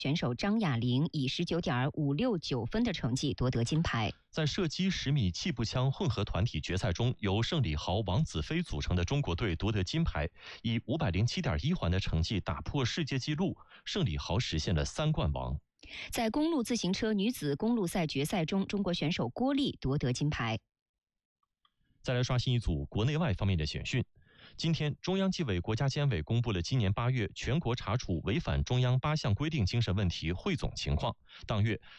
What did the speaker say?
选手张雅玲以19.569分的成绩夺得金牌。 在射击10米气步枪混合团体决赛中，由盛礼豪、王子飞组成的中国队夺得金牌，以507.1环的成绩打破世界纪录，盛礼豪实现了3冠王。 在公路自行车女子公路赛决赛中，中国选手郭丽夺得金牌。 再来刷新一组国内外方面的简讯。今天，中央纪委国家监委公布了今年8月全国查处违反中央8项规定精神问题汇总情况。当月，